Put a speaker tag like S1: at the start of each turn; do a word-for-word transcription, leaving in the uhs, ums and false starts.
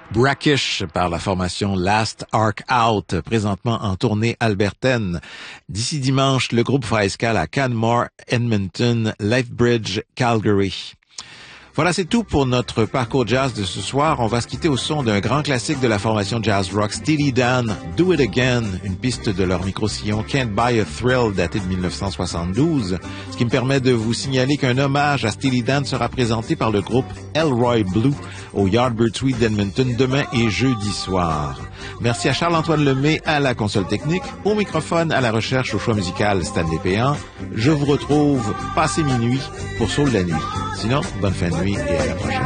S1: Brackish par la formation Last Arc Out, présentement en tournée albertaine. D'ici dimanche, le groupe fera escale à Canmore, Edmonton, Lethbridge, Calgary. Voilà, c'est tout pour notre parcours jazz de ce soir. On va se quitter au son d'un grand classique de la formation jazz rock, Steely Dan, Do It Again, une piste de leur micro-sillon Can't Buy a Thrill daté de dix-neuf cent soixante-douze, ce qui me permet de vous signaler qu'un hommage à Steely Dan sera présenté par le groupe Elroy Blue au Yardbird Suite d'Edmonton demain et jeudi soir. Merci à Charles-Antoine Lemay à la console technique, au microphone, à la recherche, au choix musical Stanley Péan. Je vous retrouve passé minuit pour Saut de la nuit. Sinon, bonne fin de nuit et à la prochaine.